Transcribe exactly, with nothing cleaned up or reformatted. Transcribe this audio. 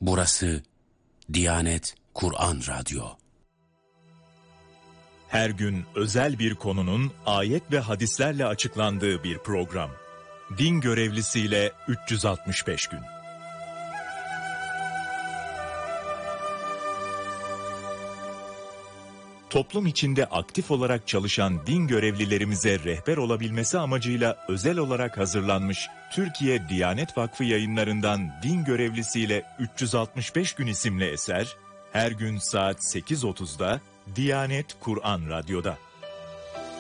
Burası Diyanet Kur'an Radyo. Her gün özel bir konunun ayet ve hadislerle açıklandığı bir program. Din görevlisiyle üç yüz altmış beş gün. Toplum içinde aktif olarak çalışan din görevlilerimize rehber olabilmesi amacıyla özel olarak hazırlanmış Türkiye Diyanet Vakfı yayınlarından Din Görevlisiyle üç yüz altmış beş gün isimli eser, her gün saat sekiz otuzda Diyanet Kur'an Radyo'da.